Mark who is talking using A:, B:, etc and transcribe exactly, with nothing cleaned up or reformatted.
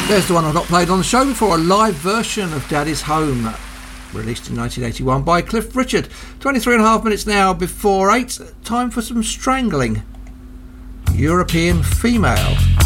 A: There's the one I've not played on the show before, a live version of Daddy's Home, released in nineteen eighty-one by Cliff Richard. twenty-three and a half minutes now before eight. Time for some Strangling. European Female.